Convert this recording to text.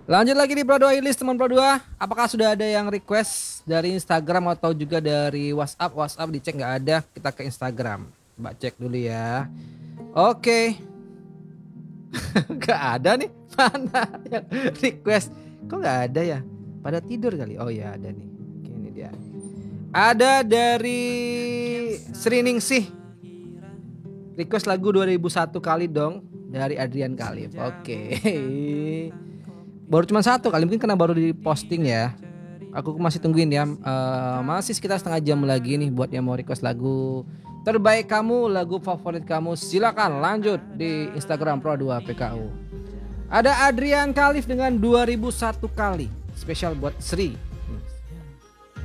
Lanjut lagi di Pro 2 list teman Pro 2. Apakah sudah ada yang request dari Instagram atau juga dari WhatsApp? WhatsApp dicek nggak ada, kita ke Instagram. Mbak cek dulu ya. Oke. Nggak ada nih. Mana yang request? Kok nggak ada ya? Pada tidur kali. Oh ya ada nih. Oke, ini dia. Ada dari Sri Ningsih. Request lagu 2001 kali dong dari Adrian Khalif. Oke. Baru cuma satu kali, mungkin karena baru diposting ya. Aku masih tungguin ya. Masih sekitar setengah jam lagi nih buat yang mau request lagu terbaik kamu, lagu favorit kamu. Silakan lanjut di Instagram Pro 2 PKU. Ada Adrian Khalif dengan 2001 kali. Spesial buat Sri.